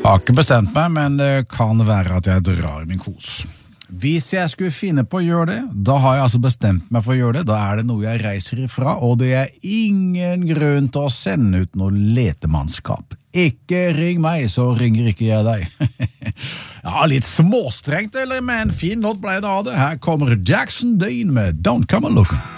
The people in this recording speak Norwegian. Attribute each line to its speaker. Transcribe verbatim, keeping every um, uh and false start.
Speaker 1: Har ikke bestemt meg, men det kan være at jeg drar i min kos. Hvis jeg skulle finne på å gjøre det, da har jeg altså bestemt meg for å gjøre det. Da er det noe jeg reiser ifra, og det er ingen grunn til å sende ut noe letemannskap. Ikke ring meg, så ringer ikke jeg deg. Ja, litt småstrengt, eller med en fin låt ble det av det. Her kommer Jackson Dean med Don't Come A Looking.